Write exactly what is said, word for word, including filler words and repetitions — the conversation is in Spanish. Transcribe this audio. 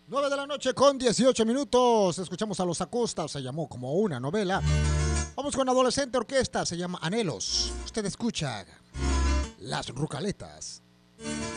nueve de la noche con dieciocho minutos. Escuchamos a Los Acosta, se llamó como una novela. Vamos con Adolescente Orquesta, se llama Anhelos. Usted escucha Las Rucaletas.